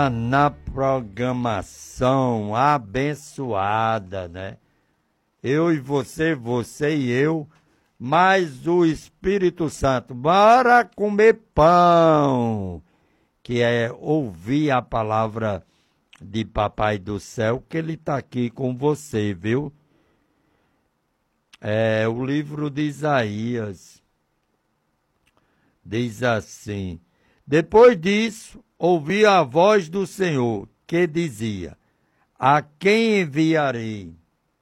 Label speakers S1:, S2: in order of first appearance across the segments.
S1: Na programação abençoada, né? Eu e você, você e eu, mais o Espírito Santo. Bora comer pão, que é ouvir a palavra de Papai do Céu, que ele está aqui com você, viu? É o livro de Isaías. Diz assim: depois disso, ouvi a voz do Senhor, que dizia: a quem enviarei?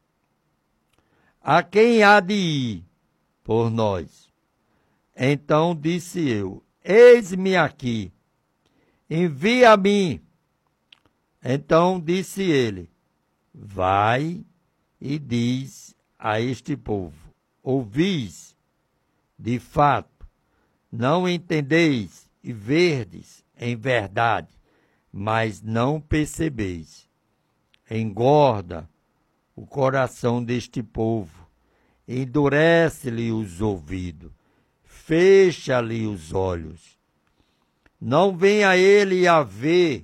S1: A quem há de ir por nós? Então disse eu: eis-me aqui, envia-me. Então disse ele: vai e diz a este povo: ouvis, de fato, não entendeis e verdes em verdade, mas não percebeis. Engorda o coração deste povo, endurece-lhe os ouvidos, fecha-lhe os olhos. Não venha ele a ver.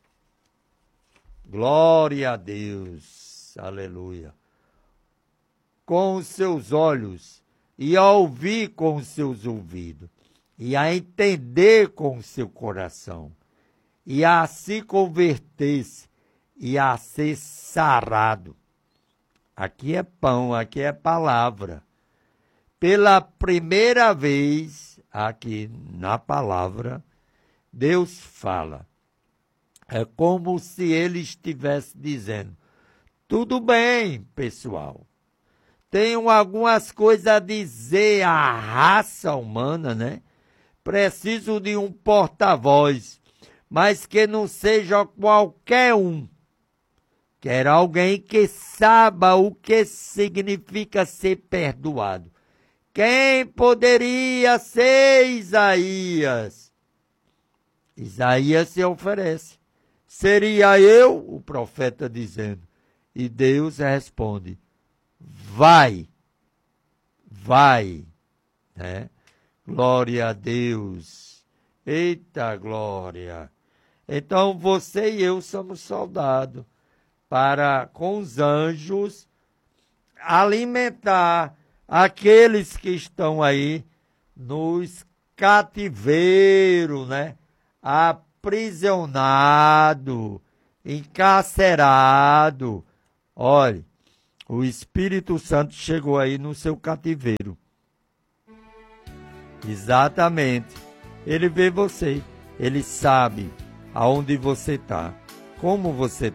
S1: Glória a Deus, aleluia. Com os seus olhos e a ouvir com os seus ouvidos e a entender com o seu coração, e a se converter-se, e a ser sarado. Aqui é pão, aqui é palavra. Pela primeira vez, aqui na palavra, Deus fala. É como se ele estivesse dizendo: tudo bem, pessoal. Tenho algumas coisas a dizer à raça humana, né? Preciso de um porta-voz, mas que não seja qualquer um. Quero alguém que saiba o que significa ser perdoado. Quem poderia ser Isaías? Isaías se oferece. Seria eu, o profeta dizendo. E Deus responde: vai, vai, né? Glória a Deus. Eita glória. Então você e eu somos soldados para, com os anjos, alimentar aqueles que estão aí nos cativeiros, né? Aprisionado, encarcerado. Olha, o Espírito Santo chegou aí no seu cativeiro. Exatamente. Ele vê você. Ele sabe aonde você está, como você